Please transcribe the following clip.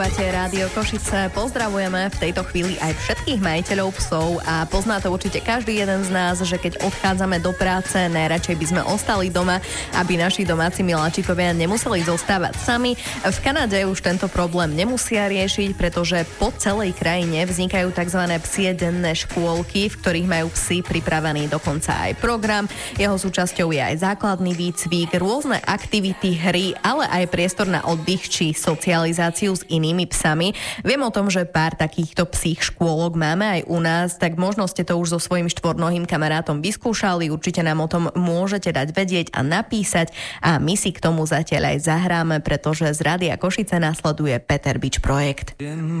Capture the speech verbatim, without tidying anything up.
Máte Rádio Košice, pozdravujeme v tejto chvíli aj všetkých majiteľov psov a pozná to určite každý jeden z nás, že keď odchádzame do práce, najradšej by sme ostali doma, aby naši domáci miláčikovia nemuseli zostávať sami. V Kanade už tento problém nemusia riešiť, pretože po celej krajine vznikajú tzv. Psie denné škôlky, v ktorých majú psi pripravený dokonca aj program. Jeho súčasťou je aj základný výcvik, rôzne aktivity, hry, ale aj priestor na oddych či socializáciu s inými psami. Viem o tom, že pár takýchto psích škôlok máme aj u nás, tak možno ste to už so svojím štvornohým kamarátom vyskúšali, určite nám o tom môžete dať vedieť a napísať a my si k tomu zatiaľ aj zahráme, pretože z Rádia Košice nasleduje Peter Bič projekt.